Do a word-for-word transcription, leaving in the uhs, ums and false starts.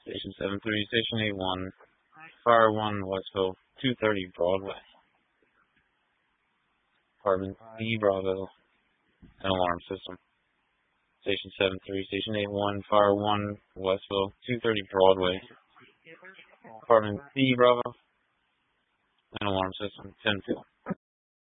Station seven three, Station eight one, Fire one, Westville, two thirty Broadway. Apartment B, Bravo, an alarm system. Station seven three, Station eight one, Fire one, Westville, two thirty Broadway. Apartment B, Bravo, an alarm system, ten two.